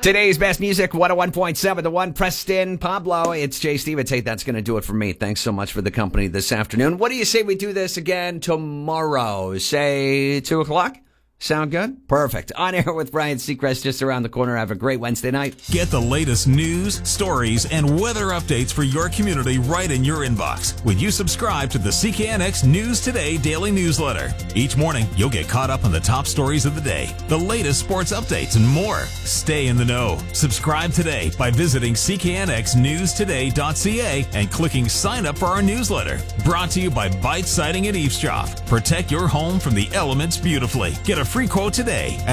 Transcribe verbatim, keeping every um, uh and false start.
Today's best music, one oh one point seven, The One, Preston, Pablo. It's Jay Stevens. Hey, that's going to do it for me. Thanks so much for the company this afternoon. What do you say we do this again tomorrow? Say two o'clock? Sound good? Perfect. On air with Ryan Seacrest just around the corner. Have a great Wednesday night. Get the latest news, stories, and weather updates for your community right in your inbox when you subscribe to the C K N X News Today daily newsletter. Each morning, you'll get caught up on the top stories of the day, the latest sports updates, and more. Stay in the know. Subscribe today by visiting c k n x news today dot c a and clicking sign up for our newsletter. Brought to you by Bite Siding and Eavesdrop. Protect your home from the elements beautifully. Get a free quote today at